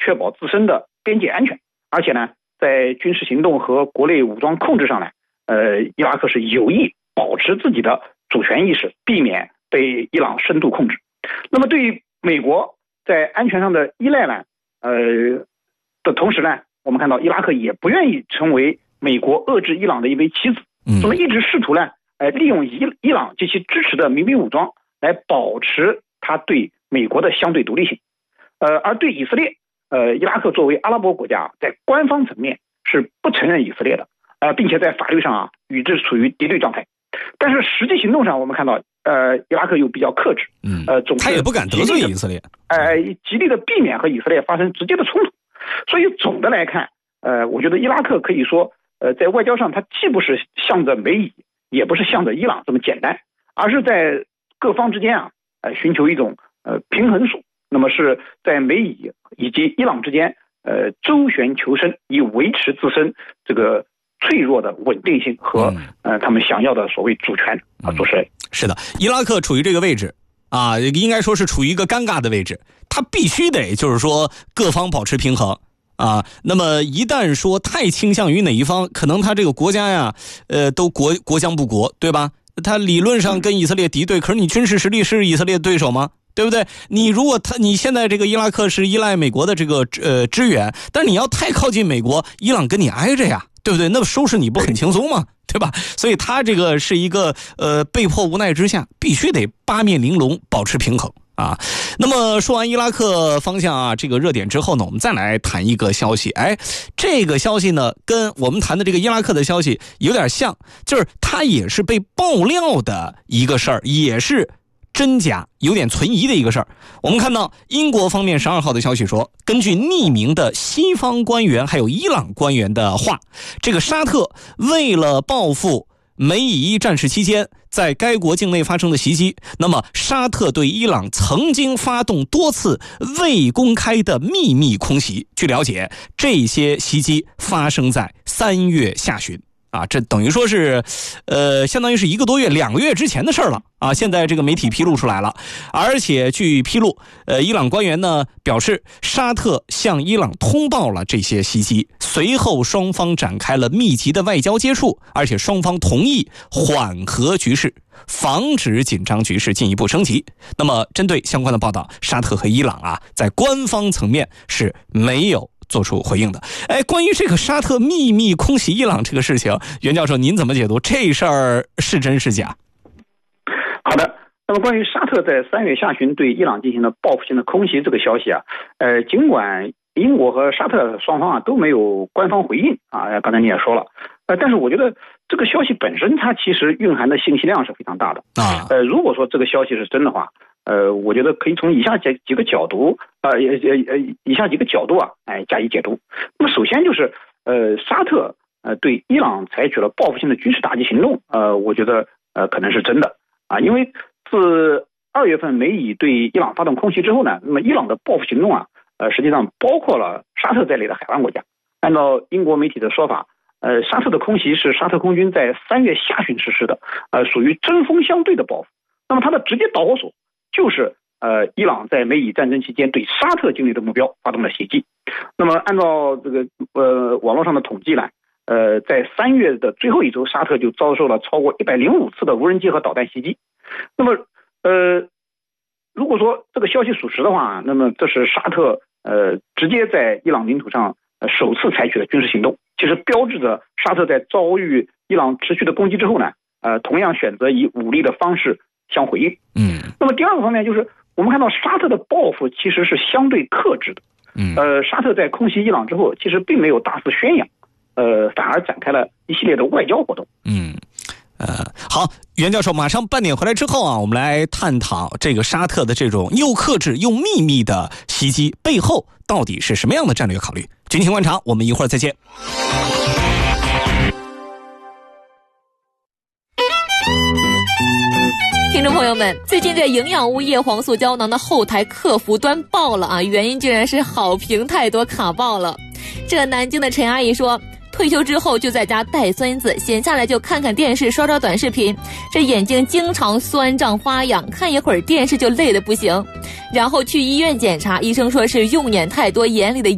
确保自身的边界安全，而且呢，在军事行动和国内武装控制上呢，伊拉克是有意保持自己的主权意识，避免被伊朗深度控制。那么对于美国在安全上的依赖呢，的同时呢，我们看到伊拉克也不愿意成为美国遏制伊朗的一枚棋子，那么一直试图呢，利用伊朗及其支持的民兵武装来保持他对美国的相对独立性。而对以色列，伊拉克作为阿拉伯国家，在官方层面是不承认以色列的，并且在法律上与之处于敌对状态。但是实际行动上，我们看到，伊拉克又比较克制， 他也不敢得罪以色列， 极力的避免和以色列发生直接的冲突。所以总的来看，我觉得伊拉克可以说，在外交上，它既不是向着美以，也不是向着伊朗这么简单，而是在各方之间寻求一种平衡数。那么是在美以以及伊朗之间，周旋求生，以维持自身这个脆弱的稳定性和他们想要的所谓主权主持人。 是的，伊拉克处于这个位置应该说是处于一个尴尬的位置，他必须得就是说各方保持平衡那么一旦说太倾向于哪一方，可能他这个国家呀，都国将不国，对吧？他理论上跟以色列敌对，可是你军事实力是以色列对手吗？对不对？你如果你现在这个伊拉克是依赖美国的这个支援，但你要太靠近美国，伊朗跟你挨着呀，对不对？那么收拾你不很轻松吗？对吧？所以他这个是一个被迫无奈之下，必须得八面玲珑，保持平衡那么说完伊拉克方向这个热点之后呢，我们再来谈一个消息。这个消息呢，跟我们谈的这个伊拉克的消息有点像，就是它也是被爆料的一个事儿，也是真假有点存疑的一个事儿。我们看到英国方面12号的消息说，根据匿名的西方官员还有伊朗官员的话，这个沙特为了报复美以战事期间在该国境内发生的袭击，那么沙特对伊朗曾经发动多次未公开的秘密空袭。据了解，这些袭击发生在3月下旬这等于说是相当于是1个多月2个月之前的事儿了现在这个媒体披露出来了。而且据披露伊朗官员呢表示，沙特向伊朗通报了这些袭击，随后双方展开了密集的外交接触，而且双方同意缓和局势，防止紧张局势进一步升级。那么针对相关的报道，沙特和伊朗在官方层面是没有做出回应的。关于这个沙特秘密空袭伊朗这个事情，袁教授您怎么解读？这事儿是真是假？ 好的，那么关于沙特在3月下旬对伊朗进行的报复性的空袭这个消息尽管英国和沙特双方都没有官方回应刚才你也说了，但是我觉得这个消息本身它其实蕴含的信息量是非常大的如果说这个消息是真的话，我觉得可以从以下几个角度加以解读。那么首先就是沙特对伊朗采取了报复性的军事打击行动，我觉得可能是真的因为自2月份美以对伊朗发动空袭之后呢，那么伊朗的报复行动实际上包括了沙特在内的海湾国家。按照英国媒体的说法，沙特的空袭是沙特空军在3月下旬实施的，属于针锋相对的报复。那么它的直接导火索就是伊朗在美以战争期间对沙特境内的目标发动了袭击。那么按照这个网络上的统计呢，在3月的最后一周，沙特就遭受了超过105次的无人机和导弹袭击。那么如果说这个消息属实的话，那么这是沙特直接在伊朗领土上首次采取的军事行动，其实标志着沙特在遭遇伊朗持续的攻击之后呢，同样选择以武力的方式相回应。那么第二个方面就是我们看到沙特的报复其实是相对克制的。沙特在空袭伊朗之后，其实并没有大肆宣扬，反而展开了一系列的外交活动。 好，袁教授马上半点回来之后我们来探讨这个沙特的这种又克制又秘密的袭击背后到底是什么样的战略考虑。军情观察，我们一会儿再见。 听众朋友们，最近这营养物叶黄素胶囊的后台客服端爆了原因竟然是好评太多卡爆了。这南京的陈阿姨说，退休之后就在家带孙子，闲下来就看看电视，刷刷短视频，这眼睛经常酸胀发痒，看一会儿电视就累得不行，然后去医院检查，医生说是用眼太多，眼里的